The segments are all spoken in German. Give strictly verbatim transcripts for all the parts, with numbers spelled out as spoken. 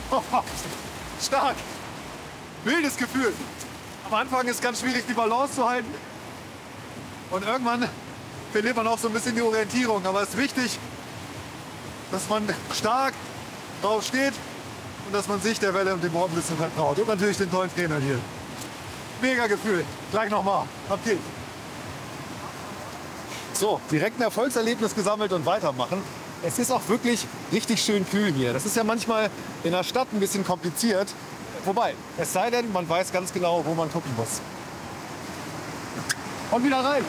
Stark. Wildes Gefühl. Am Anfang ist es ganz schwierig, die Balance zu halten. Und irgendwann verliert man auch so ein bisschen die Orientierung. Aber es ist wichtig, dass man stark drauf steht und dass man sich der Welle und dem Board ein bisschen vertraut. Und natürlich den tollen Trainer hier. Mega Gefühl. Gleich nochmal. Ab geht's. So, direkt ein Erfolgserlebnis gesammelt und weitermachen. Es ist auch wirklich richtig schön kühl hier. Das ist ja manchmal in der Stadt ein bisschen kompliziert. Wobei, es sei denn, man weiß ganz genau, wo man gucken muss. Und wieder rein.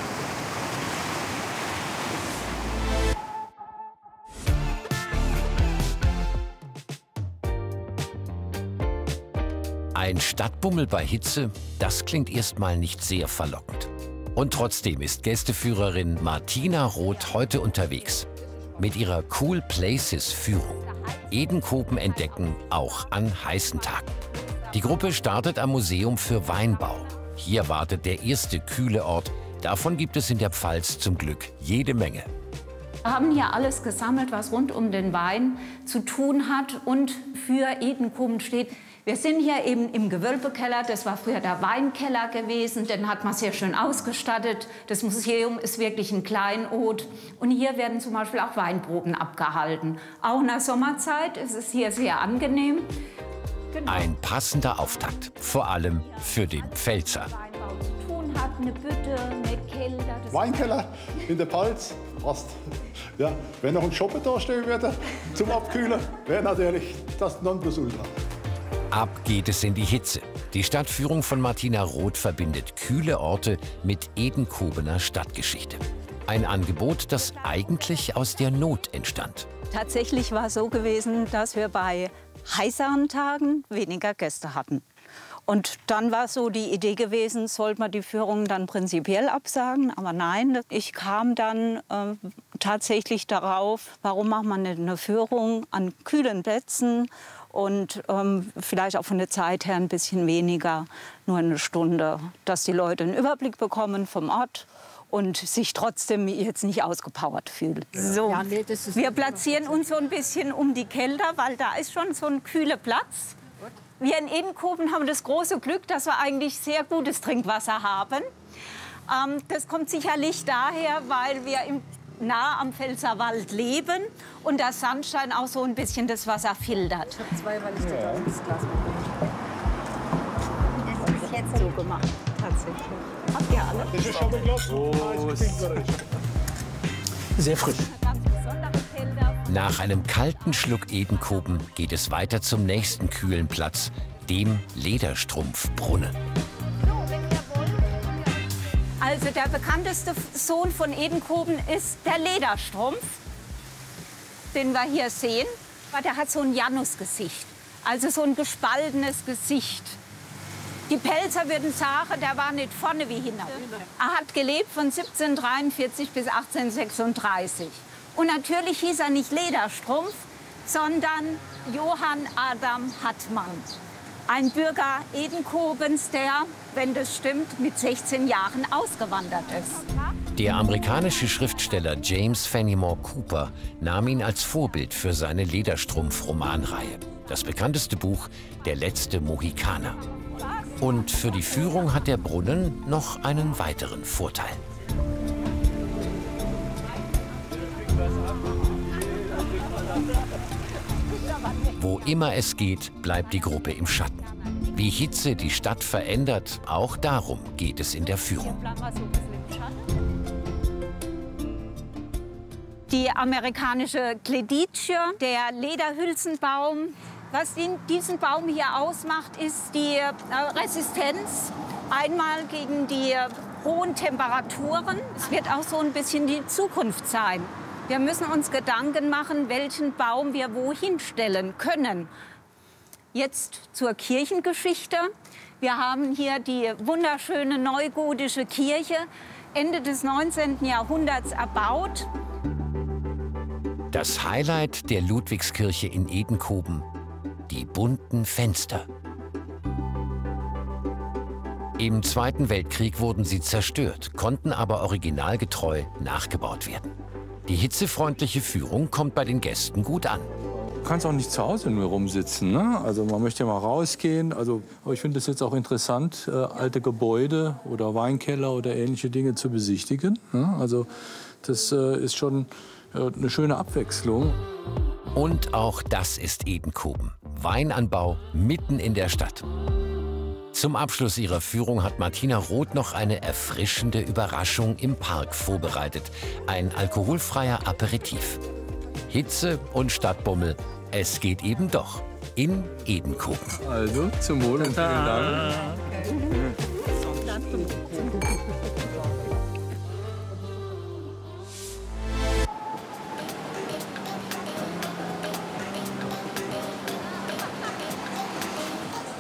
Ein Stadtbummel bei Hitze, das klingt erstmal nicht sehr verlockend. Und trotzdem ist Gästeführerin Martina Roth heute unterwegs. Mit ihrer Cool Places-Führung. Edenkoben entdecken, auch an heißen Tagen. Die Gruppe startet am Museum für Weinbau. Hier wartet der erste kühle Ort. Davon gibt es in der Pfalz zum Glück jede Menge. Wir haben hier alles gesammelt, was rund um den Wein zu tun hat und für Edenkoben steht. Wir sind hier eben im Gewölbekeller. Das war früher der Weinkeller gewesen. Den hat man sehr schön ausgestattet. Das Museum ist wirklich ein Kleinod. Und hier werden zum Beispiel auch Weinproben abgehalten. Auch in der Sommerzeit ist es hier sehr angenehm. Genau. Ein passender Auftakt, vor allem für den Pfälzer. Weinbau zu tun hat, eine Bütte, eine Kelder. Weinkeller in der Pfalz, passt. Ja, wenn noch ein Shoppen da stehen würde zum Abkühlen, wäre natürlich das Nonplusultra. Ab geht es in die Hitze. Die Stadtführung von Martina Roth verbindet kühle Orte mit Edenkobener Stadtgeschichte. Ein Angebot, das eigentlich aus der Not entstand. Tatsächlich war es so gewesen, dass wir bei heißeren Tagen weniger Gäste hatten. Und dann war so die Idee gewesen, sollte man die Führung dann prinzipiell absagen. Aber nein, ich kam dann äh, tatsächlich darauf, warum macht man nicht eine Führung an kühlen Plätzen und ähm, vielleicht auch von der Zeit her ein bisschen weniger, nur eine Stunde, dass die Leute einen Überblick bekommen vom Ort und sich trotzdem jetzt nicht ausgepowert fühlen. So, Ja, nee, das ist wir platzieren uns so ein bisschen um die Kelder, weil da ist schon so ein kühler Platz. Wir in Edenkoben haben das große Glück, dass wir eigentlich sehr gutes Trinkwasser haben. Ähm, das kommt sicherlich daher, weil wir im, nah am Pfälzerwald leben und der Sandstein auch so ein bisschen das Wasser filtert. Ich habe zwei, weil ich total ins Glas Das ist jetzt so gemacht, tatsächlich. Habt ihr alle? Das ist schon ein Glas. Sehr frisch. Ganz besondere Felder. Nach einem kalten Schluck Edenkoben geht es weiter zum nächsten kühlen Platz, dem Lederstrumpfbrunnen. Also der bekannteste Sohn von Edenkoben ist der Lederstrumpf, den wir hier sehen. Der hat so ein Janusgesicht, also so ein gespaltenes Gesicht. Die Pelzer würden sagen, der war nicht vorne wie hinten. Er hat gelebt von siebzehnhundertdreiundvierzig bis achtzehnhundertsechsunddreißig. Und natürlich hieß er nicht Lederstrumpf, sondern Johann Adam Hartmann. Ein Bürger Edenkobens, der, wenn das stimmt, mit sechzehn Jahren ausgewandert ist. Der amerikanische Schriftsteller James Fenimore Cooper nahm ihn als Vorbild für seine Lederstrumpf-Romanreihe. Das bekannteste Buch, Der letzte Mohikaner. Und für die Führung hat der Brunnen noch einen weiteren Vorteil. Wo immer es geht, bleibt die Gruppe im Schatten. Wie Hitze die Stadt verändert, auch darum geht es in der Führung. Die amerikanische Cledice, der Lederhülsenbaum. Was diesen Baum hier ausmacht, ist die Resistenz. Einmal gegen die hohen Temperaturen. Es wird auch so ein bisschen die Zukunft sein. Wir müssen uns Gedanken machen, welchen Baum wir wohin stellen können. Jetzt zur Kirchengeschichte. Wir haben hier die wunderschöne neugotische Kirche, Ende des neunzehnten Jahrhunderts erbaut. Das Highlight der Ludwigskirche in Edenkoben: die bunten Fenster. Im Zweiten Weltkrieg wurden sie zerstört, konnten aber originalgetreu nachgebaut werden. Die hitzefreundliche Führung kommt bei den Gästen gut an. kannst auch nicht zu Hause nur rumsitzen, ne? Also man möchte ja mal rausgehen. Also, aber ich finde es jetzt auch interessant, äh, alte Gebäude oder Weinkeller oder ähnliche Dinge zu besichtigen. Ne? Also das äh, ist schon äh, eine schöne Abwechslung. Und auch das ist Edenkoben. Weinanbau mitten in der Stadt. Zum Abschluss ihrer Führung hat Martina Roth noch eine erfrischende Überraschung im Park vorbereitet. Ein alkoholfreier Aperitif. Hitze und Stadtbummel, es geht eben doch in Edenkoben. Also zum Wohl und vielen Dank.